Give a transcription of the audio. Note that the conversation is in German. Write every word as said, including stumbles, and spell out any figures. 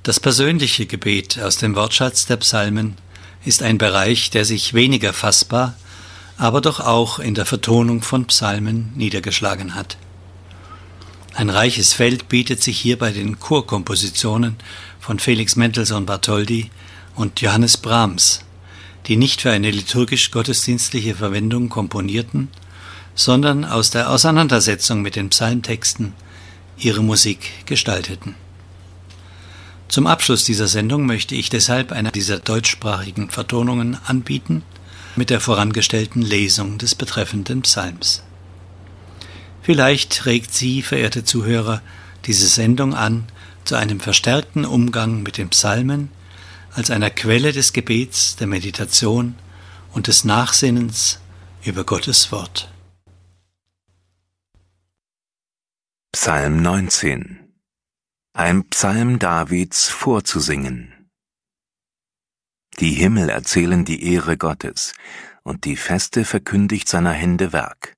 Das persönliche Gebet aus dem Wortschatz der Psalmen ist ein Bereich, der sich weniger fassbar, aber doch auch in der Vertonung von Psalmen niedergeschlagen hat. Ein reiches Feld bietet sich hier bei den Chorkompositionen von Felix Mendelssohn Bartholdy und Johannes Brahms, die nicht für eine liturgisch-gottesdienstliche Verwendung komponierten, sondern aus der Auseinandersetzung mit den Psalmtexten ihre Musik gestalteten. Zum Abschluss dieser Sendung möchte ich deshalb eine dieser deutschsprachigen Vertonungen anbieten, mit der vorangestellten Lesung des betreffenden Psalms. Vielleicht regt Sie, verehrte Zuhörer, diese Sendung an zu einem verstärkten Umgang mit den Psalmen als einer Quelle des Gebets, der Meditation und des Nachsinnens über Gottes Wort. Psalm neunzehn. Ein Psalm Davids vorzusingen. Die Himmel erzählen die Ehre Gottes, und die Feste verkündigt seiner Hände Werk.